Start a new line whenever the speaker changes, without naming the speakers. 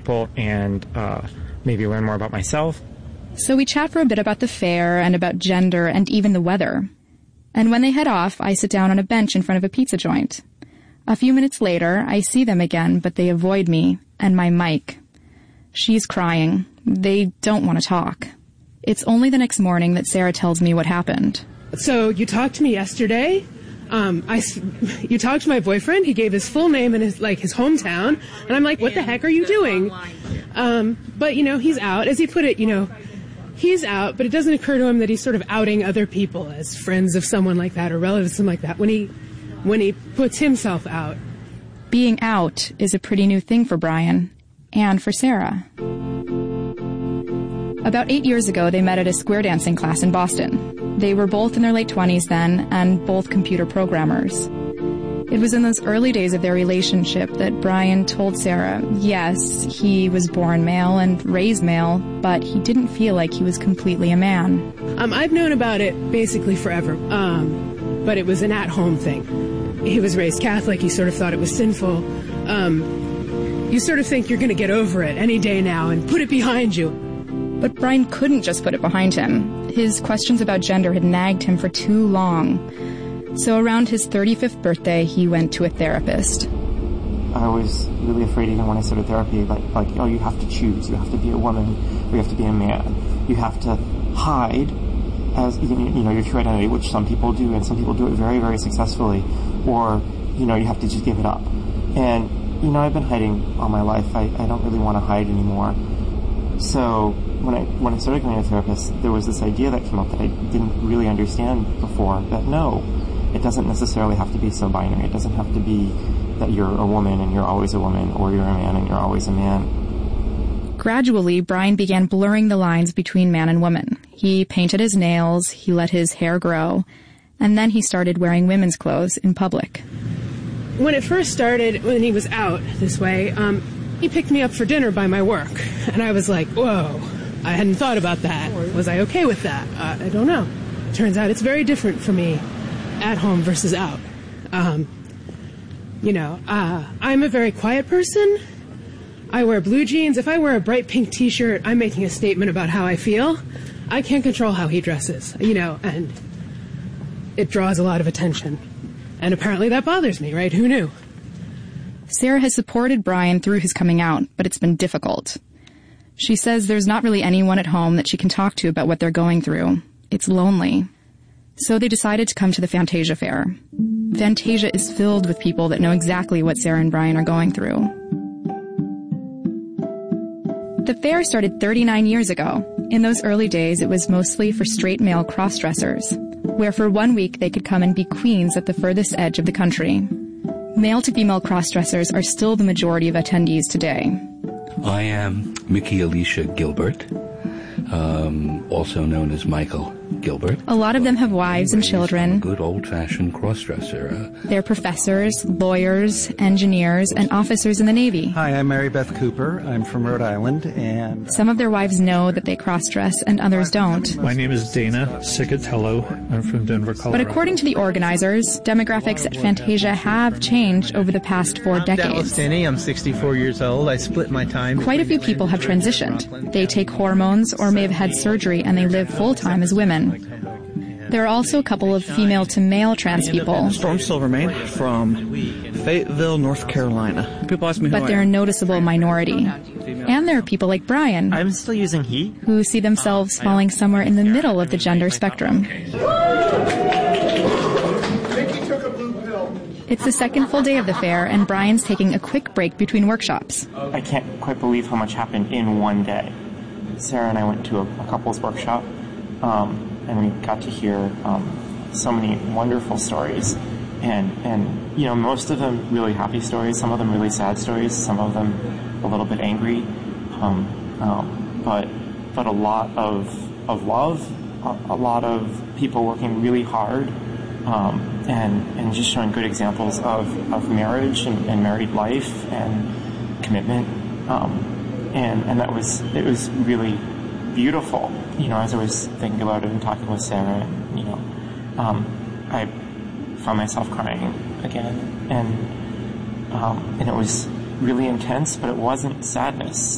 people and maybe learn more about myself.
So we chat for a bit about the fair and about gender and even the weather. And when they head off, I sit down on a bench in front of a pizza joint. A few minutes later, I see them again, but they avoid me and my mic. She's crying. They don't want to talk. It's only the next morning that Sarah tells me what happened.
So you talked to me yesterday. You talked to my boyfriend. He gave his full name and his hometown. And I'm like, what the heck are you doing? But, he's out. As he put it, he's out, but it doesn't occur to him that he's sort of outing other people as friends of someone like that or relatives of someone like that when he puts himself out.
Being out is a pretty new thing for Brian and for Sarah. About 8 years ago, they met at a square dancing class in Boston. They were both in their late 20s then and both computer programmers. It was in those early days of their relationship that Brian told Sarah, yes, he was born male and raised male, but he didn't feel like he was completely a man.
I've known about it basically forever, but it was an at-home thing. He was raised Catholic. He sort of thought it was sinful. You sort of think you're going to get over it any day now and put it behind you.
But Brian couldn't just put it behind him. His questions about gender had nagged him for too long. So around his 35th birthday, he went to a therapist.
I was really afraid even when I started therapy, like, you have to choose. You have to be a woman, or you have to be a man. You have to hide as, your true identity, which some people do, and some people do it very, very successfully. Or, you have to just give it up. And, I've been hiding all my life. I don't really want to hide anymore. So when I started going to a therapist, there was this idea that came up that I didn't really understand before, that no, it doesn't necessarily have to be so binary. It doesn't have to be that you're a woman and you're always a woman, or you're a man and you're always a man.
Gradually, Brian began blurring the lines between man and woman. He painted his nails, he let his hair grow, and then he started wearing women's clothes in public.
When it first started, when he was out this way, he picked me up for dinner by my work. And I was like, whoa, I hadn't thought about that. Was I okay with that? I don't know. Turns out it's very different for me at home versus out. I'm a very quiet person. I wear blue jeans. If I wear a bright pink t-shirt, I'm making a statement about how I feel. I can't control how he dresses, and it draws a lot of attention. And apparently that bothers me, right? Who knew?
Sarah has supported Brian through his coming out, but it's been difficult. She says there's not really anyone at home that she can talk to about what they're going through. It's lonely. So they decided to come to the Fantasia Fair. Fantasia is filled with people that know exactly what Sarah and Brian are going through. The fair started 39 years ago. In those early days, it was mostly for straight male cross-dressers, where for 1 week they could come and be queens at the furthest edge of the country. Male-to-female cross-dressers are still the majority of attendees today.
I am Mickey Alicia Gilbert, also known as Michael Gilbert.
A lot of them have wives and children.
Good old-fashioned cross-dresser.
They're professors, lawyers, engineers, and officers in the Navy.
Hi, I'm Mary Beth Cooper. I'm from Rhode Island, and
some of their wives know that they cross-dress, and others don't.
My name is Dana Cicatello. I'm from Denver, Colorado.
But according to the organizers, demographics at Fantasia have changed over the past 4 decades.
I'm Dallas Denny. I'm 64 years old. I split my time.
Quite a few people have transitioned. They take hormones or may have had surgery, and they live full-time as women. There are also a couple of female-to-male trans people.
Storm Silvermane from Fayetteville, North Carolina. People ask me who I am.
But they're a noticeable minority. And there are people like Brian.
I'm still using he.
Who see themselves falling somewhere in the middle of the gender spectrum. It's the second full day of the fair, and Brian's taking a quick break between workshops.
I can't quite believe how much happened in one day. Sarah and I went to a couples workshop, and we got to hear so many wonderful stories. And most of them really happy stories, some of them really sad stories, some of them a little bit angry, but a lot of love, a lot of people working really hard, and just showing good examples of marriage and married life and commitment, and it was really beautiful. As I was thinking about it and talking with Sarah, I found myself crying again, and it was really intense, but it wasn't sadness.